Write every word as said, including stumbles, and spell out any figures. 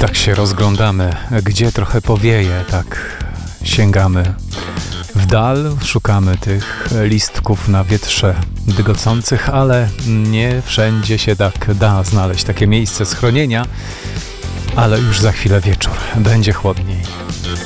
Tak się rozglądamy, gdzie trochę powieje, tak sięgamy w dal, szukamy tych listków na wietrze dygocących, ale nie wszędzie się tak da znaleźć takie miejsce schronienia, ale już za chwilę wieczór, będzie chłodniej.